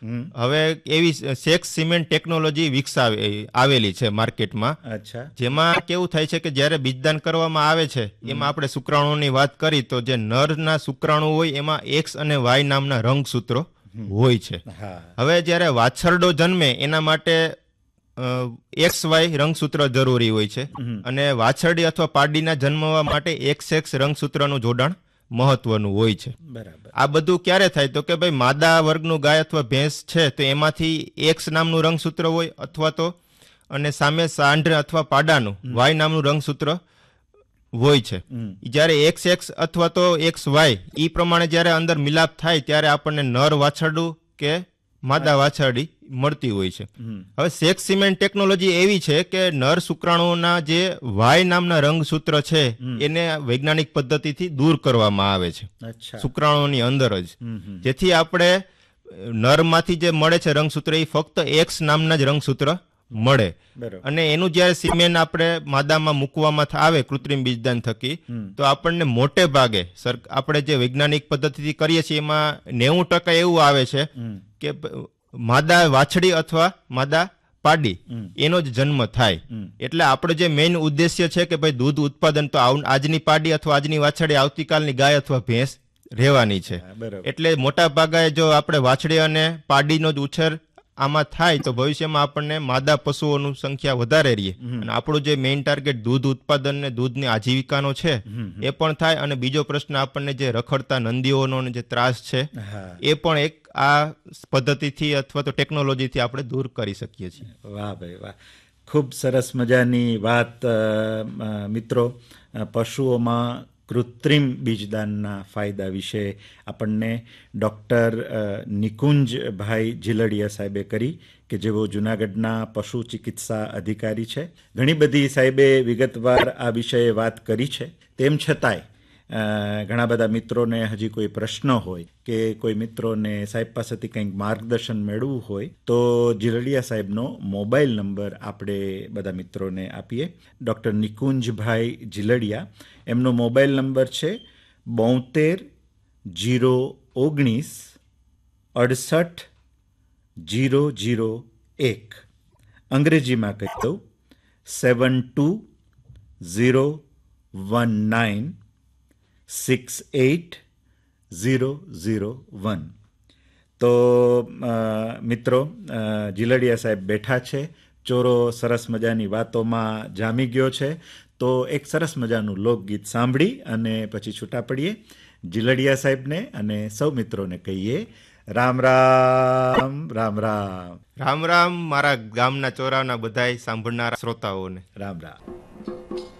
હવે એવી sex cement technology આવેલી છે માર્કેટમાં. અચ્છા. જેમાં કેવું થાય છે કે જ્યારે બીજદાન કરવામાં આવે છે એમાં આપણે શુક્રાણુની વાત કરી તો જે નરના શુક્રાણુ હોય એમાં એક્સ અને વાય નામના રંગસૂત્રો હોય છે. હવે જ્યારે વાછરડો જન્મે એના માટે એક્સ વાય રંગસૂત્ર જરૂરી હોય છે અને વાછરડી અથવા પાડીના જન્મવા માટે એક્સ રંગસૂત્રનું જોડાણ મહત્વનું હોય છે. બરાબર. આ બધું ક્યારે થાય તો કે ભાઈ માદા વર્ગનું ગાય અથવા ભેંસ છે તો એમાંથી એક્સ નામનું રંગસૂત્ર હોય અથવા તો અને સામે સાંઢ અથવા પાડાનું વાય નામનું રંગસૂત્ર હોય છે. જ્યારે એક્સ અથવા તો એક્સ વાય ઈ પ્રમાણે જ્યારે અંદર મિલાપ થાય ત્યારે આપણને નર વાછરડું કે માદા વાછરડી મળતી હોય છે. હવે સેક્સ સિમેન્ટ ટેકનોલોજી એવી છે કે નર શુક્રાણુઓના જે વાય નામના રંગસૂત્ર છે એને વૈજ્ઞાનિક પદ્ધતિથી દૂર કરવામાં આવે છે શુક્રાણુઓની અંદર જ, જેથી આપણે નરમાંથી જે મળે છે રંગસૂત્ર એ ફક્ત એક્સ નામના જ રંગસૂત્ર મળે. અને એનું જયારે સિમેન આપણે માદામાં મૂકવામાં આવે કૃત્રિમ બીજદાન થકી તો આપણને મોટે ભાગે આપણે જે વૈજ્ઞાનિક પદ્ધતિથી કરીએ છીએ એમાં 90% એવું આવે છે કે માદા વાછડી અથવા માદા પાડી એનો જ જન્મ થાય. એટલે આપણો જે મેઇન ઉદ્દેશ્ય છે કે ભાઈ દૂધ ઉત્પાદન તો આજની પાડી અથવા આજની વાછડી આવતીકાલની ગાય અથવા ભેંસ રહેવાની છે. એટલે મોટા ભાગે જો આપણે વાછડી અને પાડીનો જ ઉછેર આમાં થાય તો ભવિષ્યમાં આપણને માદા પશુઓનું સંખ્યા વધારે રહીએ અને આપણું જે મેઇન ટાર્ગેટ દૂધ ઉત્પાદન ને દૂધની આજીવિકાનો છે એ પણ થાય. અને બીજો પ્રશ્ન આપણને જે રખડતા નંદીઓનો જે ત્રાસ છે એ પણ એક આ પદ્ધતિથી અથવા તો ટેકનોલોજીથી આપણે દૂર કરી શકીએ છીએ. વાહ ભાઈ વાહ, ખૂબ સરસ મજાની વાત. મિત્રો, પશુઓમાં કૃત્રિમ બીજદાનના ફાયદા વિશે આપણને ડૉક્ટર નિકુંજભાઈ ઝીલડિયા સાહેબે કરી કે જેઓ જૂનાગઢના પશુ ચિકિત્સા અધિકારી છે. ઘણી બધી સાહેબે વિગતવાર આ વિષયે વાત કરી છે. તેમ છતાંય ઘણા બધા મિત્રોને હજી કોઈ પ્રશ્ન હોય કે કોઈ મિત્રોને સાહેબ પાસેથી કંઈક માર્ગદર્શન મેળવવું હોય તો ઝીલડિયા સાહેબનો મોબાઈલ નંબર આપણે બધા મિત્રોને આપીએ. ડૉક્ટર નિકુંજભાઈ ઝીલડિયા, એમનો મોબાઈલ નંબર છે 72 019 68 001. અંગ્રેજીમાં કહી દઉં 72 019 68 001. તો મિત્રો, ઝીલડિયા સાહેબ બેઠા છે, ચોરો સરસ મજાની વાતોમાં જામી ગયો છે. તો એક સરસ મજાનું લોકગીત સાંભળી અને પછી છૂટા પડીએ. ઝીલડિયા સાહેબને અને સૌ મિત્રોને કહીએ રામ રામ. રામ રામ. રામ રામ મારા ગામના ચોરાના બધાય સાંભળનારા શ્રોતાઓને રામ રામ.